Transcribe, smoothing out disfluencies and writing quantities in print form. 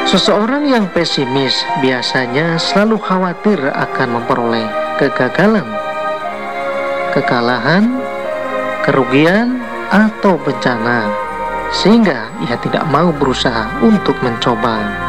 Seseorang yang pesimis biasanya selalu khawatir akan memperoleh kegagalan, kekalahan, kerugian, atau bencana, sehingga ia tidak mau berusaha untuk mencoba.